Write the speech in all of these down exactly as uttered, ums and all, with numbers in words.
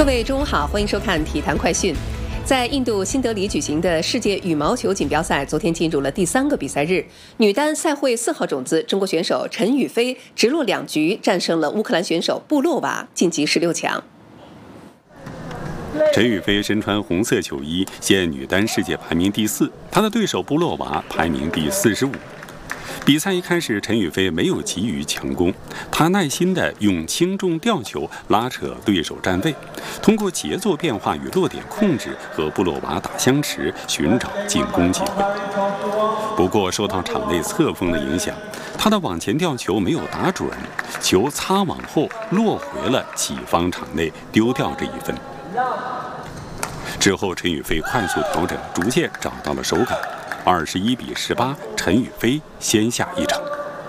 各位中午好，欢迎收看体坛快讯。在印度新德里举行的世界羽毛球锦标赛，昨天进入了第三个比赛日。女单赛会四号种子中国选手陈雨菲直落两局战胜了乌克兰选手布洛娃，晋级十六强。 陈雨菲身穿红色球衣，现女单世界排名第四，她的对手布洛娃排名第四十五。比赛一开始，陈雨菲没有急于强攻，她耐心地用轻重吊球拉扯对手站位，通过节奏变化与落点控制和布洛娃打相持，寻找进攻机会。不过受到场内侧风的影响，她的往前吊球没有打准，球擦网后落回了己方场内，丢掉这一分。之后，陈雨菲快速调整，逐渐找到了手感。二十一比十八，陈雨菲先下一城。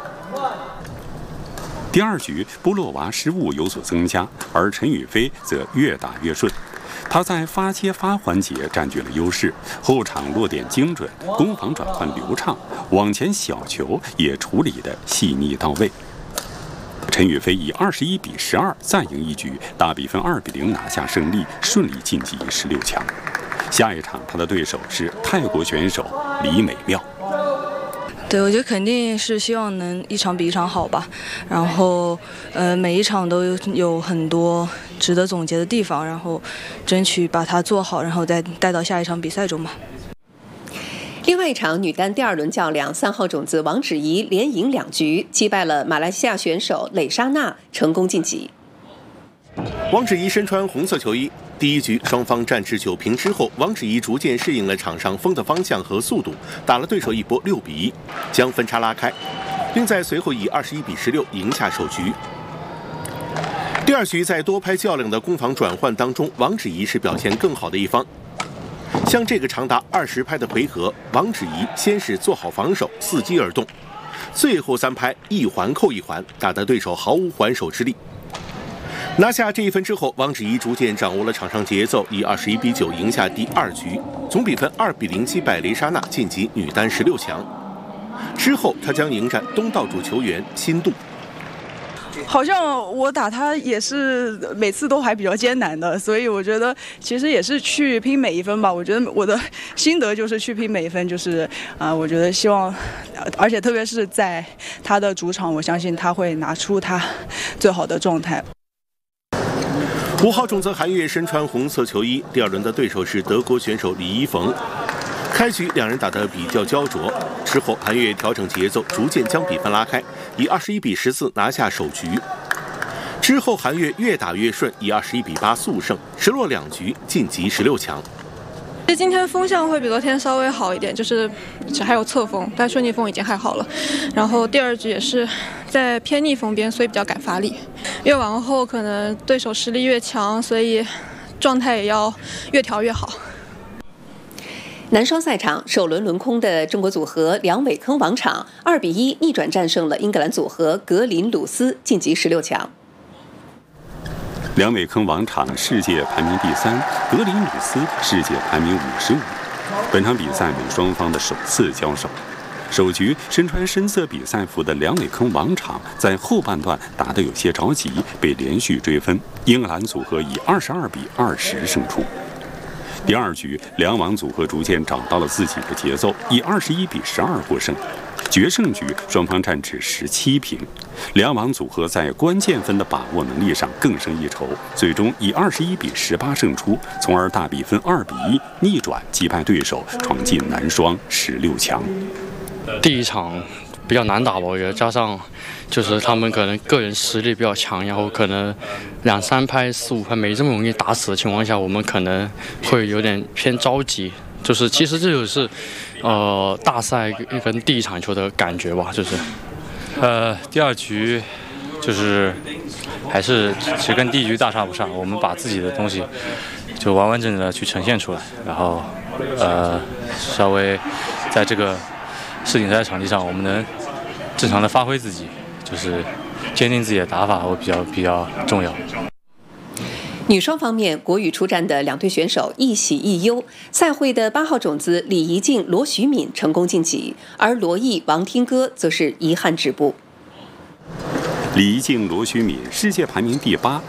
第二局，布洛娃失误有所增加，而陈雨菲则越打越顺。她在发接发环节占据了优势，后场落点精准，攻防转换流畅，往前小球也处理得细腻到位。陈雨菲以二十一比十二再赢一局，大比分二比零拿下胜利，顺利晋级十六强。下一场他的对手是泰国选手李美妙。 对，我觉得肯定是希望能一场比一场好吧，然后呃每一场都有有很多值得总结的地方，然后争取把它做好，然后再带到下一场比赛中吧。 另外一场女单第二轮较量，三号种子王芷怡连赢两局，击败了马来西亚选手蕾莎娜，成功晋级。 王芷怡身穿红色球衣，第一局双方战至九平之后，王芷怡逐渐适应了场上风的方向和速度，打了对手一波六比一，将分差拉开，并在随后以二十一比十六赢下首局。第二局在多拍较量的攻防转换当中，王芷怡是表现更好的一方。像这个长达二十拍的回合，王芷怡先是做好防守，伺机而动，最后三拍一环扣一环，打得对手毫无还手之力。拿下这一分之后，王芷怡逐渐掌握了场上节奏，以二十一比九赢下第二局，总比分二比零击败蕾莎娜，晋级女单十六强。之后，她将迎战东道主球员辛杜。 好像我打他也是每次都还比较艰难的，所以我觉得其实也是去拼每一分吧。我觉得我的心得就是去拼每一分，就是啊、呃，我觉得希望，而且特别是在他的主场，我相信他会拿出他最好的状态。 五号种子韩悦身穿红色球衣，第二轮的对手是德国选手李一逢。开局两人打得比较焦灼，之后韩悦调整节奏，逐渐将比分拉开，以二十一比十四拿下首局。之后韩悦越打越顺，以二十一比八速胜，直落两局晋级十六强。 今天风向会比昨天稍微好一点，就是还有侧风，但顺逆风已经还好了。然后第二局也是在偏逆风边，所以比较敢发力。越往后可能对手实力越强，所以状态也要越调越好。 男双赛场，首轮轮空的中国组合梁伟铿王昶二比一逆转战胜了英格兰组合格林鲁斯，晋级十六强。 梁伟铿王昶世界排名第三，格林鲁斯世界排名五十五。本场比赛为双方的首次交手。首局身穿深色比赛服的梁伟铿王昶在后半段打得有些着急，被连续追分，英格兰组合以二十二比二十胜出。第二局，两王组合逐渐找到了自己的节奏，以二十一比十二获胜。决胜局双方战至十七平，两王组合在关键分的把握能力上更胜一筹，最终以二十一比十八胜出，从而大比分二比一逆转击败对手，闯进男双十六强。 第一场比较难打吧，我觉得加上就是他们可能个人实力比较强，然后可能两三拍、四五拍没这么容易打死的情况下，我们可能会有点偏着急。就是其实这就是呃大赛跟第一场球的感觉吧，就是呃第二局就是还是其实跟第一局大差不差，我们把自己的东西就完完整整的去呈现出来，然后呃稍微在这个世锦赛场地上，我们能正常的发挥自己，就是坚定自己的打法会比较比较重要。 女双方面，国羽出战的两队选手一喜一忧。赛会的八号种子李怡静、罗徐敏成功晋级，而罗毅、王听歌则是遗憾止步。 李怡静、罗徐敏世界排名第八，